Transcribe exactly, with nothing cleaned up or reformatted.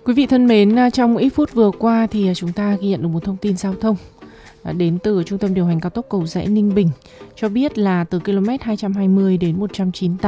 Quý vị thân mến, trong ít phút vừa qua thì chúng ta ghi nhận được một thông tin giao thông đến từ Trung tâm điều hành cao tốc Cầu Giẽ Ninh Bình cho biết là từ km hai trăm hai mươi đến một trăm chín mươi tám